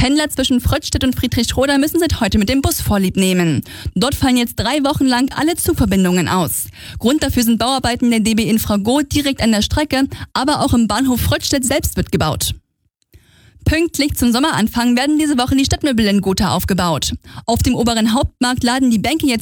Pendler zwischen Fröttstedt und Friedrichsroda müssen seit heute mit dem Bus Vorlieb nehmen. Dort fallen jetzt 3 Wochen lang alle Zugverbindungen aus. Grund dafür sind Bauarbeiten der DB Infra Go direkt an der Strecke, aber auch im Bahnhof Fröttstedt selbst wird gebaut. Pünktlich zum Sommeranfang werden diese Woche die Stadtmöbel in Gotha aufgebaut. Auf dem oberen Hauptmarkt laden die Bänke jetzt